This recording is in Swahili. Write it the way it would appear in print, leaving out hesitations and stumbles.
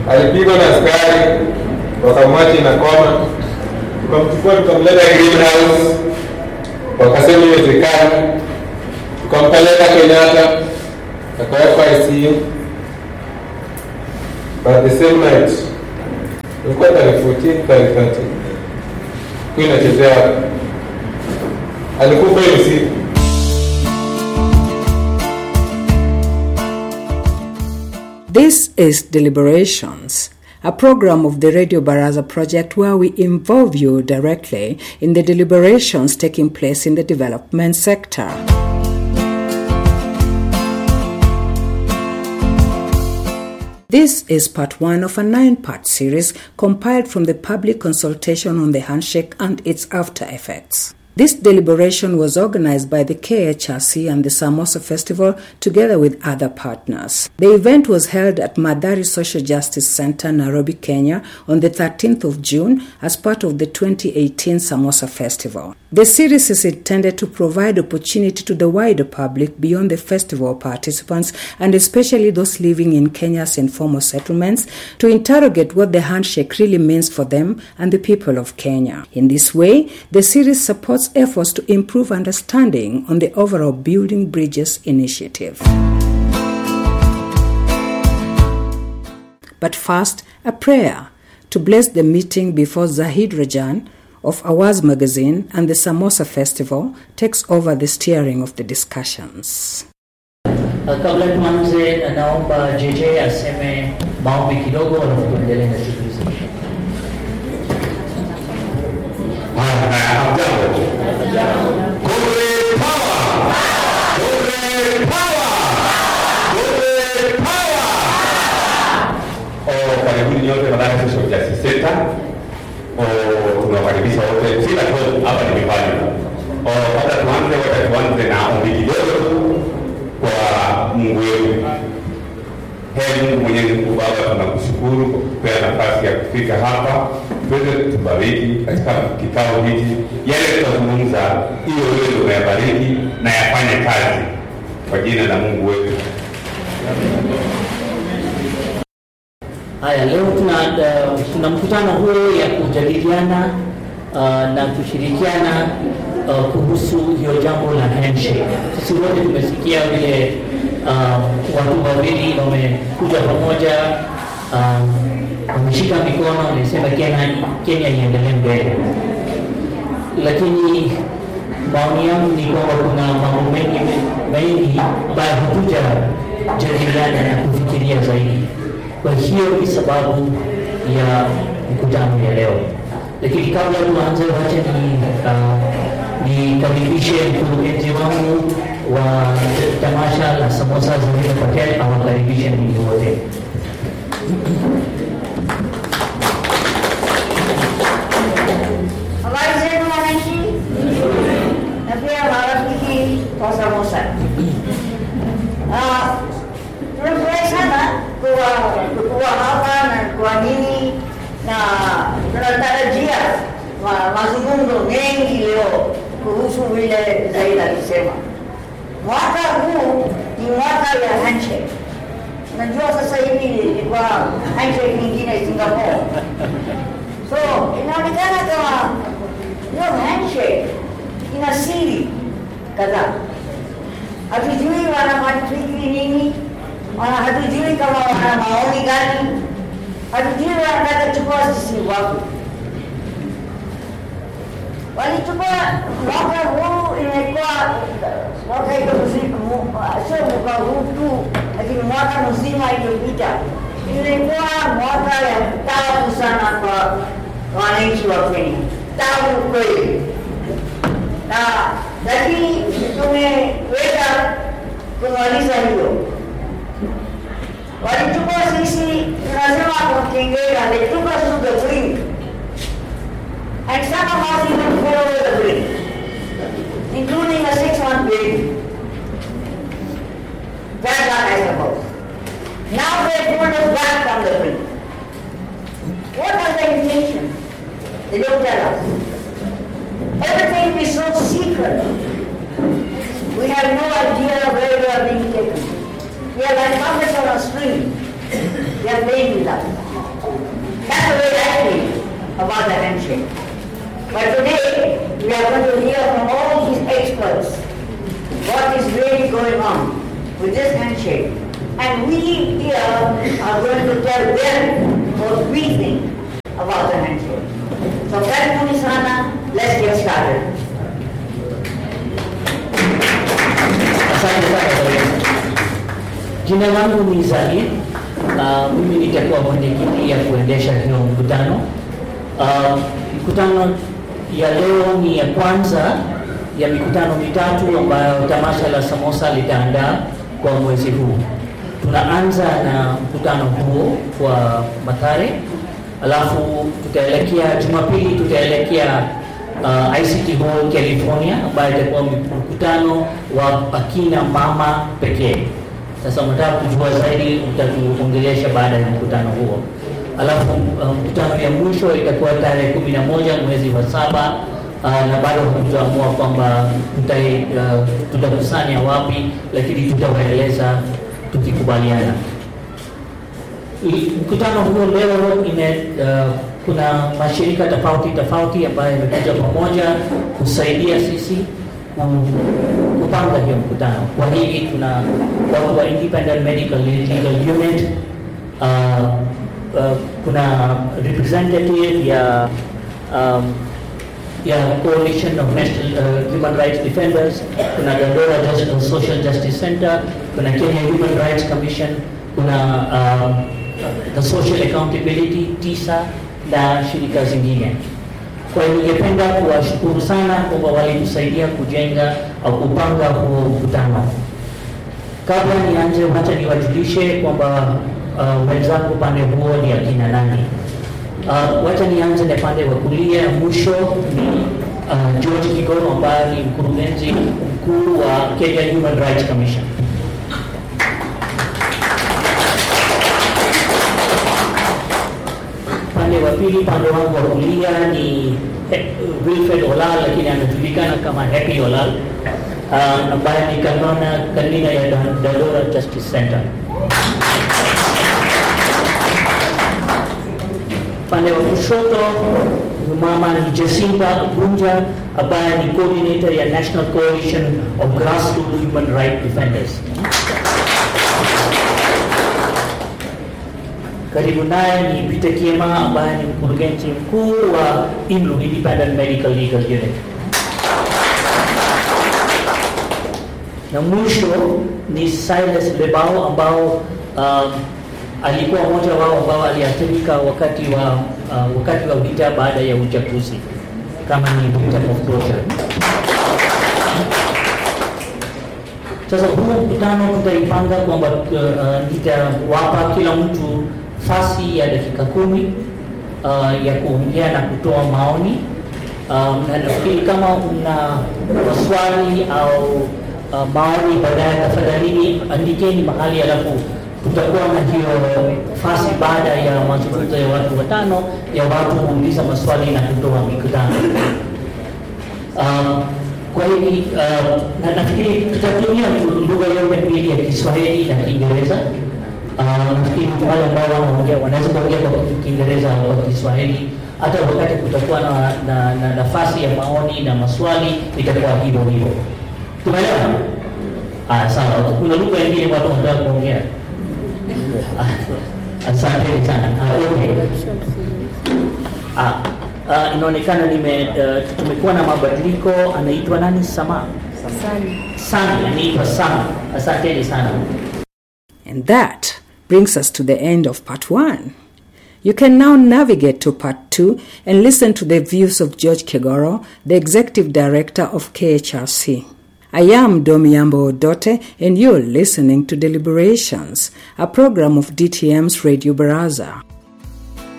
Alipigwa na askari, wakamwacha na koma. Tukamchukua tukamleta greenhouse, wakasema iwezekani. Tukampeleka Kenyatta, akawekwa ICU. But the same night, ilikuwa tarehe 14, tarehe 13, kwa inachezea alikufa hiyo siku. This is Deliberations, a program of the Radio Baraza project where we involve you directly in the deliberations taking place in the development sector. This is part 1 of a 9-part series compiled from the public consultation on the handshake and its after effects. This deliberation was organized by the KHRC and the Samosa Festival together with other partners. The event was held at Madari Social Justice Center, Nairobi, Kenya on the 13th of June as part of the 2018 Samosa Festival. The series is intended to provide opportunity to the wider public beyond the festival participants and especially those living in Kenya's informal settlements to interrogate what the handshake really means for them and the people of Kenya. In this way, the series supports efforts to improve understanding on the overall Building Bridges initiative. But first, a prayer to bless the meeting before Zahid Rajan of Awaz Magazine and the Samosa Festival takes over the steering of the discussions. Kabla tuanze, naomba JJ aseme maombi kidogo alafu tuendelee na shughuli zetu. Karibuni nyote Madari Social Justice Center. Tunawakaribisha wote. Sina tu hapa nimefanya. Hata tuanze na ombi kidogo kwa Mungu wetu. Mungu Mwenyezi Mungu Baba, tunakushukuru kwa kutupa nafasi ya kufika hapa. Tuweze tubariki katika kikao hiki. Yale tutazungumza hiyo wewe unayabariki na yafanye kazi kwa jina la Mungu wetu. Haya, leo tuna mkutano huu ya kujadiliana na kushirikiana kuhusu hiyo jambo la handshake. Sisi wote tumesikia vile watu wawili wamekuja pamoja, wameshika mikono, wanasema Kenya iendelee mbele. Lakini maoni yangu ni kwamba kuna mambo mengi ambayo hatujajadiliana na kufikiria zaidi. Kwa hiyo ni sababu ya mkutano ya leo. Lakini kabla tuanze, wacha nikaribishe mkurugenzi wangu wa tamasha la Samosa Zahid Patel awakaribishe ninyi wote. Habari zenu wananchi? Na pia marafiki wa Samosa. Tunafurahi sana kuwa hapa na kwa nini, na tunatarajia mazungumzo mengi leo kuhusu vile Zahid alisema. Mwaka huu ni mwaka ya handshake. Najua sasa hivi ni kwa handshake nyingine Singapore. So inaonekana kama hiyo handshake ina siri kadhaa. Hatujui wanafikiri nini, hatujui kama wana maoni gani, hatujui wanataka chukua sisi wapi. Walichukua mwaka huu, imekuwa mwaka sio mwaka huu tu, lakini mwaka mzima iliyopita ilikuwa mwaka ya tabu sana kwa wananchi wa Kenya. Tabu kweli. Lakini tumeweza kumaliza hiyo. Walichukua sisi, tunasema kwa Kiingereza, they took us to the brink. And some of us even fell over the brink, including a 6-month baby. Bad luck, I suppose. Now they pulled us back from the brink. What are the intentions? They don't tell us. Everything is so secret. We have no idea where we are being taken. We are like puppets on a string. They are playing with us. That's the way I feel about the handshake. But today, we are going to hear from all these experts what is really going on with this handshake. And we here are going to tell them what we think about the handshake. So, karibuni sana, let's get started. Asante sana. Jina langu ni Zahid. Mimi nitakuwa mwenyekiti ya kuendesha hiyo mkutano. Mkutano ya leo ni ya kwanza ya mikutano mitatu ambayo tamasha la Samosa litaandaa kwa mwezi huu. Tunaanza na mkutano huo kwa Mathare, alafu tutaelekea Jumapili tutaelekea ICT Hall California, ambayo itakuwa mkutano wa akina mama pekee. Sasa mtaka kujua zaidi utatuongelesha baada ya mkutano huo. Alafu mkutano ya mwisho itakuwa tarehe 11 mwezi wa 7, na bado tutaamua kwamba tutakusanya wapi, lakini tutawaeleza tukikubaliana. Mkutano huo leo kuna mashirika tofauti ambayo yamekuja pamoja kusaidia sisi kupanga hiyo mkutano. Kwa hivi tuna watu wa Independent Medical Legal Unit, kuna representative ya Coalition of National Human Rights Defenders, kuna Dandora Social Justice Center, kuna Kenya Human Rights Commission, kuna the Social Accountability, TISA na shirika zingine. Kwa hiyo ningependa kuwashukuru sana kwamba walitusaidia kujenga au kupanga huo mkutano. Kabla nianze, wacha niwajulishe kwamba wenzangu pande huo ni akina nani. Wacha nianze na pande wa kulia. Mwisho ni George Kigoro ambaye ni mkurugenzi mkuu wa Kenya Human Rights Commission. Pande wa pili, pande wangu wa kulia ni Wilfred Olal, lakini anajulikana kama Happy Olal, ambaye ni kanina ya Dandora Justice Center. Pande wa kushoto mama ni Jacinta Gunja, ambaye ni coordinator ya National Coalition of Grassroots Human Rights Defenders. Karibu naye ni Peter Kiema, ambaye ni mkurugenzi mkuu wa IMLU, Independent Medical Legal Unit. Na mwisho ni Silas Lebao, ambao alikuwa mmoja wao ambao aliathirika wakati wa vita baada ya uchaguzi, kama ni victim of torture. Sasa huu mkutano tutaipanga kwamba nitawapa kila mtu fasi ya dakika 10 ya kuongea na kutoa maoni. Na nafikiri kama una maswali au maoni baadaye, tafadhali andikeni mahali, alafu tutakuwa na hiyo fasi baada ya mazungumzo ya watu watano ya watu kuuliza maswali na kutoa mikutano. Kwa hivi nafikiri tutatumia lugha yote mbili ya Kiswahili na Kiingereza. Nafikiri wale ambao wanaongea wanaweza kuongea kwa Kiingereza au Kiswahili. Hata wakati kutakuwa na nafasi ya maoni na maswali itakuwa hivyo hivyo. Tumeelewa? Sawa. Kuna lugha nyingine watu wanataka kuongea? Asante sana. Okay. Inaonekana tumekuwa na mabadiliko. Anaitwa nani? Sani. Anaitwa Sani. Asante sana. And that brings us to the end of part 1. You can now navigate to part 2 and listen to the views of George Kigoro, the Executive Director of KHRC. I am Domiyambo Odote, and you're listening to Deliberations, a program of DTM's Radio Baraza.